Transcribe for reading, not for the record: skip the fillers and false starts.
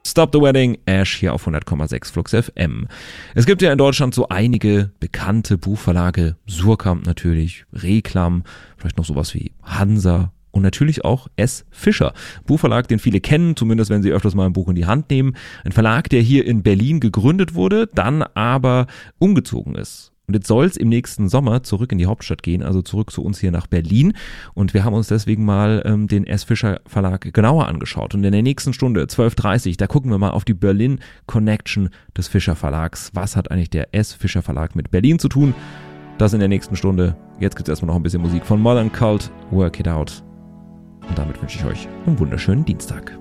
Stop the Wedding, Ash hier auf 100,6 Flux FM. Es gibt ja in Deutschland so einige bekannte Buchverlage, Suhrkamp natürlich, Reklam, vielleicht noch sowas wie Hansa und natürlich auch S. Fischer. Buchverlag, den viele kennen, zumindest wenn sie öfters mal ein Buch in die Hand nehmen. Ein Verlag, der hier in Berlin gegründet wurde, dann aber umgezogen ist. Und jetzt soll es im nächsten Sommer zurück in die Hauptstadt gehen, also zurück zu uns hier nach Berlin. Und wir haben uns deswegen mal den S. Fischer Verlag genauer angeschaut. Und in der nächsten Stunde, 12:30 Uhr, da gucken wir mal auf die Berlin Connection des Fischer Verlags. Was hat eigentlich der S. Fischer Verlag mit Berlin zu tun? Das in der nächsten Stunde. Jetzt gibt es erstmal noch ein bisschen Musik von Modern Cult, Work It Out. Und damit wünsche ich euch einen wunderschönen Dienstag.